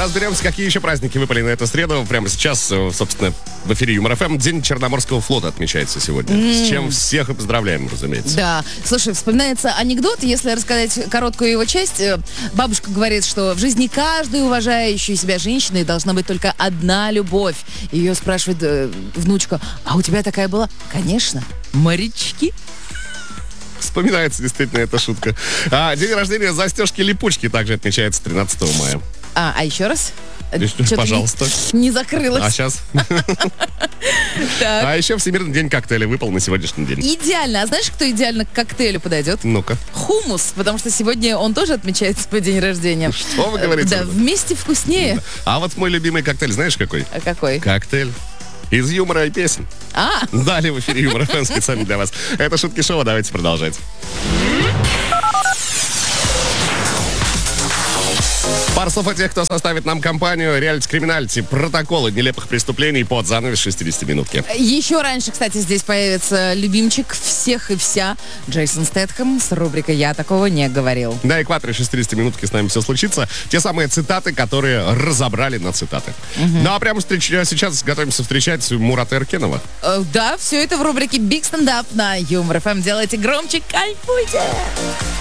разберемся, какие еще праздники выпали на эту среду. Прямо сейчас, собственно, в эфире Юмор ФМ День Черноморского флота отмечается сегодня. С чем всех и поздравляем, разумеется. Да. Слушай, вспоминается анекдот, если рассказать короткую его часть. Бабушка говорит, что в жизни каждой уважающей себя женщины должна быть только одна любовь. Ее спрашивает внучка: а у тебя такая была? Конечно, морячки. Вспоминается действительно эта шутка. День рождения застежки-липучки также отмечается 13 мая. А еще раз? Пожалуйста. Не закрылась. А сейчас? А еще Всемирный день коктейля выпал на сегодняшний день. Идеально. А знаешь, кто идеально к коктейлю подойдет? Ну-ка. Хумус, потому что сегодня он тоже отмечает свой день рождения. Что вы говорите? Да, вместе вкуснее. А вот мой любимый коктейль, знаешь какой? А какой? Коктейль из юмора и песен. Далее в эфире Юмор ФМ специально для вас. Это Шутки Шоу, давайте продолжать. Пару слов о тех, кто составит нам компанию. Реалити-криминалити. Протоколы нелепых преступлений под занавес 60-минутки. Еще раньше, кстати, здесь появится любимчик всех и вся Джейсон Стэтхэм с рубрикой «Я такого не говорил». На экваторе 60-минутки с нами все случится. Те самые цитаты, которые разобрали на цитаты. Ну а прямо сейчас готовимся встречать Мурата Эркенова. Да, все это в рубрике «Биг стендап» на Юмор ФМ. Делайте громче, кайфуйте!